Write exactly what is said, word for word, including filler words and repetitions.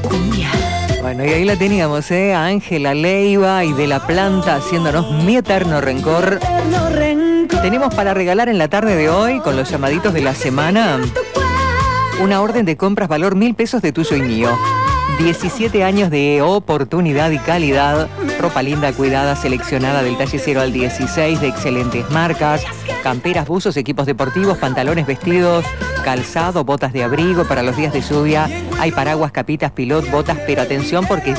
cumbia. Bueno, y ahí la teníamos, ¿eh? Ángela Leiva y De la Planta haciéndonos Mi Eterno Rencor. Tenemos para regalar en la tarde de hoy, con los llamaditos de la semana, una orden de compras valor mil pesos de tuyo y mío. diecisiete años de oportunidad y calidad. Ropa linda, cuidada, seleccionada del talle cero al dieciséis, de excelentes marcas. Camperas, buzos, equipos deportivos, pantalones, vestidos, calzado, botas de abrigo para los días de lluvia. Hay paraguas, capitas, pilot, botas, pero atención porque